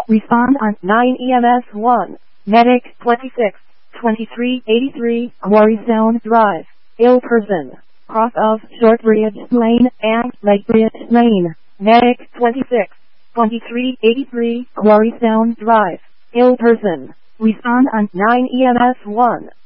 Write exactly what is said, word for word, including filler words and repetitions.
Respond on nine E M S one. Medic twenty-six, twenty-three eighty-three, Quarry Zone Drive. Ill person. Cross of Shortbridge Lane and Lakebridge Lane. Medic twenty-six, twenty-three eighty-three, Quarry Zone Drive. Ill person. Respond on nine E M S one.